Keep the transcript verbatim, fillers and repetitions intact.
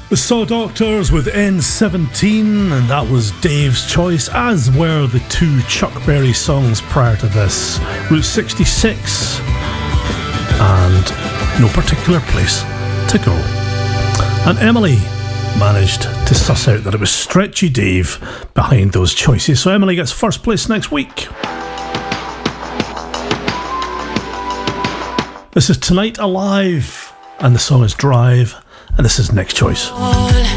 The Saw Doctors with N seventeen, and that was Dave's choice, as were the two Chuck Berry songs prior to this, Route sixty-six and No Particular Place to Go. And Emily managed to suss out that it was Stretchy Dave behind those choices, so Emily gets first place next week. This is Tonight Alive, and the song is Drive, and this is Next Choice.